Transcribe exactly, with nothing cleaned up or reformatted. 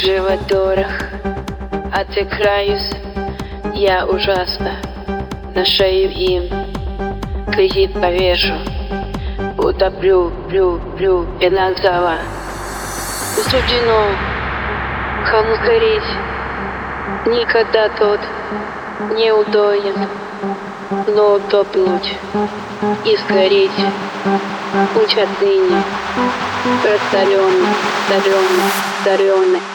животорах отыграюсь я ужасно, на шею им кредит повешу, утоплю, плю, плю, пеноглава. Не суждено кому гореть, никогда тот не удоен, но утопнуть и сгореть. Путь отныне раскаленный, соленый, соленый.